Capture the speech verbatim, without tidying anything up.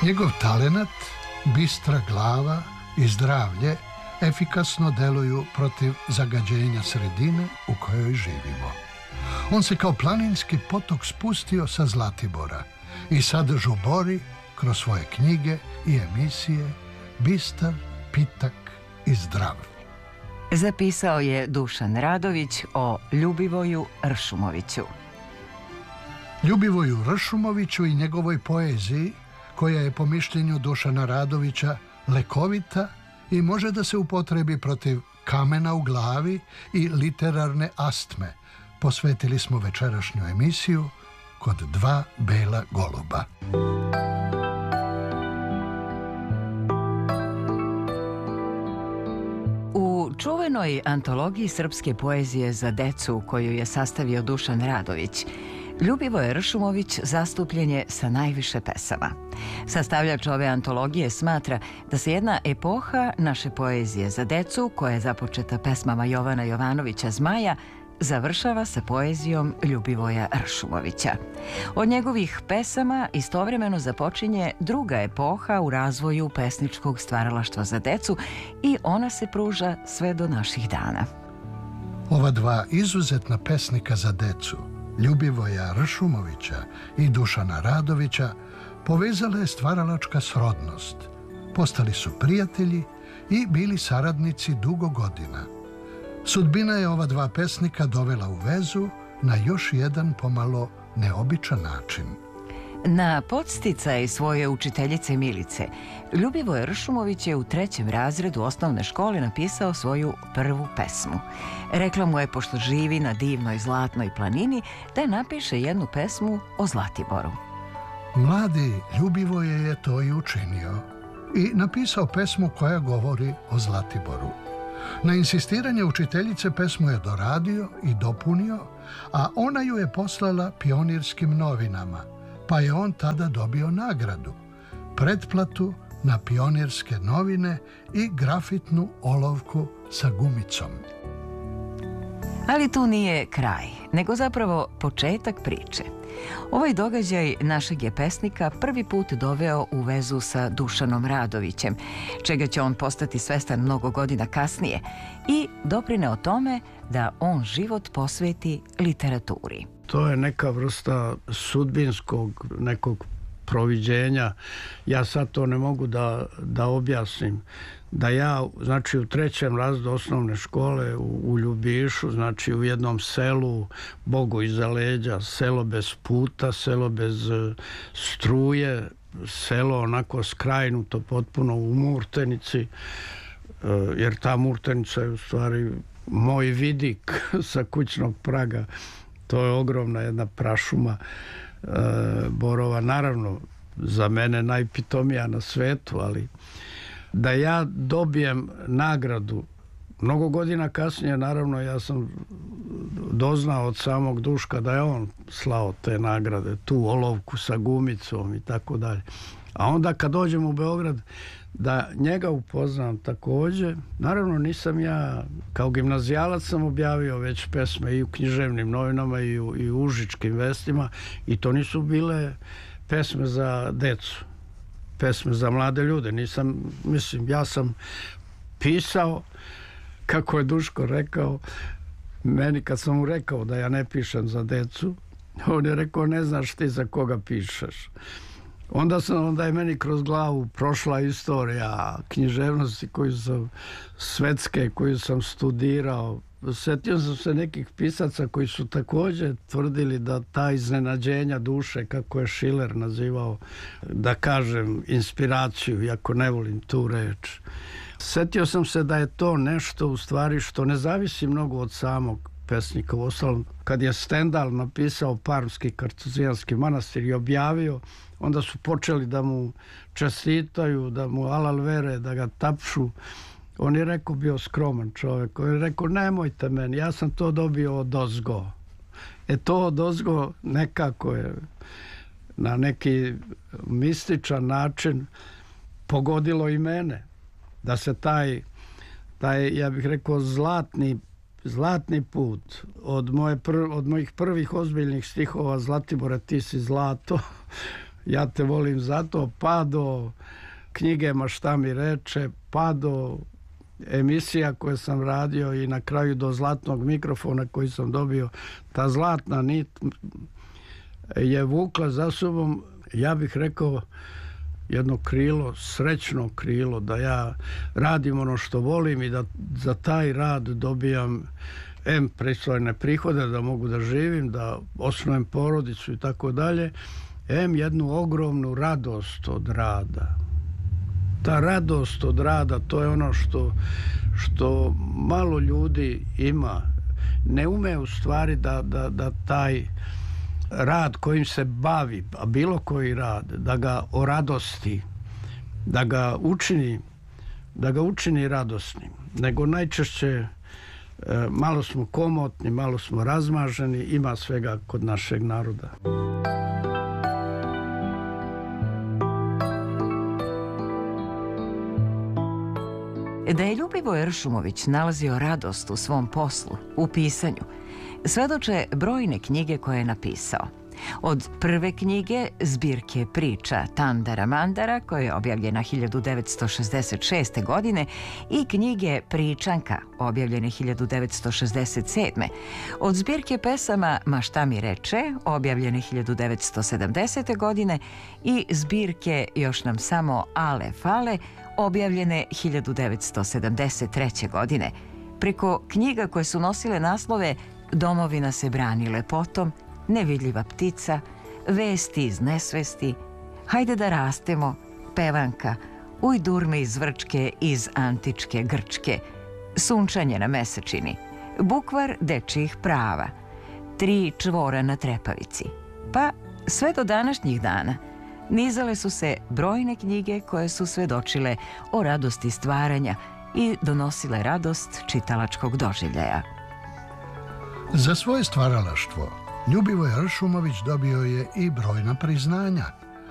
Njegov talenat, bistra glava i zdravlje efikasno deluju protiv zagađenja sredine u kojoj živimo. On se kao planinski potok spustio sa Zlatibora i sad žubori kroz svoje knjige i emisije, bistar, pitak i zdrav. Zapisao je Dušan Radović o Ljubivoju Ršumoviću. Ljubivoju Ršumoviću i njegovoj poeziji, koja je po mišljenju Dušana Radovića lekovita i može da se upotrebi protiv kamena u glavi i literarne astme, posvetili smo večerašnju emisiju Kod dva bela goluba. U čuvenoj antologiji srpske poezije za decu koju je sastavio Dušan Radović, Ljubivoje Ršumović zastupljen je sa najviše pesama. Sastavljač ove antologije smatra da se jedna epoha naše poezije za decu, koja je započeta pesmama Jovana Jovanovića Zmaja, završava sa poezijom Ljubivoja Ršumovića. Od njegovih pesama istovremeno započinje druga epoha u razvoju pesničkog stvaralaštva za decu i ona se pruža sve do naših dana. Ova dva izuzetna pesnika za decu, Ljubivoja Ršumovića i Dušana Radovića, povezala je stvaralačka srodnost. Postali su prijatelji i bili saradnici dugo godina. Sudbina je ova dva pesnika dovela u vezu na još jedan pomalo neobičan način. Na podsticaj svoje učiteljice Milice, Ljubivoje Ršumović je u trećem razredu osnovne škole napisao svoju prvu pesmu. Rekla mu je, pošto živi na divnoj zlatnoj planini, da napiše jednu pesmu o Zlatiboru. Mladi Ljubivoje je to i učinio i napisao pesmu koja govori o Zlatiboru. Na insistiranje učiteljice pesmu je doradio i dopunio, a ona ju je poslala Pionirskim novinama, pa je on tada dobio nagradu, pretplatu na Pionirske novine i grafitnu olovku sa gumicom. Ali tu nije kraj, nego zapravo početak priče. Ovaj događaj našeg je pesnika prvi put doveo u vezu sa Dušanom Radovićem, čega će on postati svestan mnogo godina kasnije, i doprineo tome da on život posveti literaturi. To je neka vrsta sudbinskog nekog proviđenja. Ja sad to ne mogu da, da objasnim. Da ja, znači, u trećem razredu osnovne škole u, u Ljubišu, znači u jednom selu, Bogu iza leđa, selo bez puta, selo bez uh, struje, selo onako skrajnuto potpuno u Murtenici, uh, jer ta Murtenica je u stvari moj vidik sa kućnog praga. To je ogromna jedna prašuma uh, borova, naravno za mene najpitomija na svetu, ali da ja dobijem nagradu mnogo godina kasnije, naravno ja sam doznao od samog Duška da je on slao te nagrade, tu olovku sa gumicom i tako dalje. A onda kad dođem u Beograd da njega upoznam također, naravno nisam ja, kao gimnazijalac sam objavio već pesme i u književnim novinama i u, i u Užičkim vestima, i to nisu bile pesme za decu, pesme za mlade ljude. Nisam, mislim, ja sam pisao, kako je Duško rekao, meni kad sam mu rekao da ja ne pišem za decu, on je rekao, ne znaš ti za koga pišeš. Onda, sam, onda je meni kroz glavu prošla istorija književnosti koju sam, svetske, koju sam studirao. Sjetio sam se nekih pisaca koji su također tvrdili da ta iznenađenja duše, kako je Schiller nazivao, da kažem, inspiraciju, iako ne volim tu reč. Sjetio sam se da je to nešto u stvari što ne zavisi mnogo od samog pesnika. Uostalom, kad je Stendhal napisao Parmski kartuzijanski manastir i objavio, onda su počeli da mu čestitaju, da mu alal vere, da ga tapšu. On je rekao, bio skroman čovjek, on je rekao, nemojte meni, ja sam to dobio od ozgo. E to od ozgo nekako je na neki mističan način pogodilo i mene. Da se taj, taj ja bih rekao, zlatni, zlatni put od, moje prv, od mojih prvih ozbiljnih stihova Zlatibore, ti si zlato, Ja te volim zato, pa do knjige Ma šta mi reče, pa do emisija koje sam radio i na kraju do zlatnog mikrofona koji sam dobio. Ta zlatna nit je vukla za sobom, ja bih rekao, jedno krilo, srećno krilo, da ja radim ono što volim i da za taj rad dobijam em pristojne prihode, da mogu da živim, da osnujem porodicu i tako dalje, em jednu ogromnu radost od rada. Ta radost od rada, to je ono što, što malo ljudi ima. Ne ume u stvari da, da, da taj rad kojim se bavi, a bilo koji rad, da ga oradosti, da ga učini, da ga učini radosnim. Nego najčešće e, malo smo komotni, malo smo razmaženi, ima svega kod našeg naroda. Da je Ljubivoje Ršumović nalazio radost u svom poslu, u pisanju, svedoče brojne knjige koje je napisao. Od prve knjige, zbirke priča Tandara Mandara, koja je objavljena hiljadu devetsto šezdeset šeste. godine, i knjige Pričanka, objavljene hiljadu devetsto šezdeset sedme. Od zbirke pesama Ma šta mi reče, objavljene hiljadu devetsto sedamdesete. godine, i zbirke Još nam samo ale fale, objavljene hiljadu devetsto sedamdeset treće. godine. Preko knjiga koje su nosile naslove Domovina se brani lepotom, Nevidljiva ptica, Vesti iz nesvesti, Hajde da rastemo, Pevanka, Uj durme iz Vrčke iz antičke Grčke, Sunčanje na mesečini, Bukvar dečijih prava, Tri čvora na trepavici. Pa sve do današnjih dana nizale su se brojne knjige koje su svedočile o radosti stvaranja i donosile radost čitalačkog doživljaja. Za svoje stvaralaštvo Ljubivoje Ršumović dobio je i brojna priznanja.